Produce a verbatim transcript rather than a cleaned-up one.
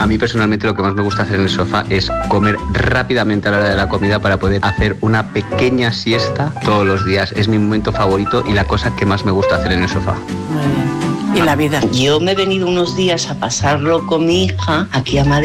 A mí personalmente lo que más me gusta hacer en el sofá es comer rápidamente a la hora de la comida para poder hacer una pequeña siesta todos los días. Es mi momento favorito y la cosa que más me gusta hacer en el sofá. Muy bien. ¿Y la vida? Yo me he venido unos días a pasarlo con mi hija aquí a Madrid.